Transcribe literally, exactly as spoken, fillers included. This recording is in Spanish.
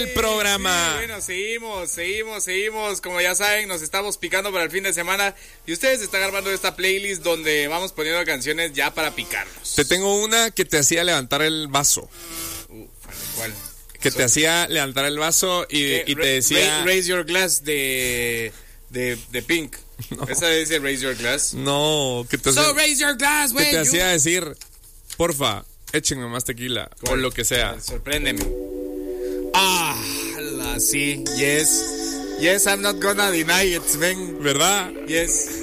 el programa. Sí, bueno, seguimos, seguimos, seguimos. Como ya saben, nos estamos picando para el fin de semana. Y ustedes están armando esta playlist donde vamos poniendo canciones ya para picarnos. Te tengo una que te hacía levantar el vaso. Uh, ¿cuál? Que te hacía levantar el vaso y, Eh, y te decía... Raise Your Glass de, de, de Pink. No. Esa dice Raise Your Glass. No, que te, so hacía, raise your glass, que te you... hacía decir, porfa, échenme más tequila. ¿Cuál? O lo que sea. Sorpréndeme. Ah, la, sí, yes. Yes, I'm not gonna deny it, ven. ¿Verdad? Yes.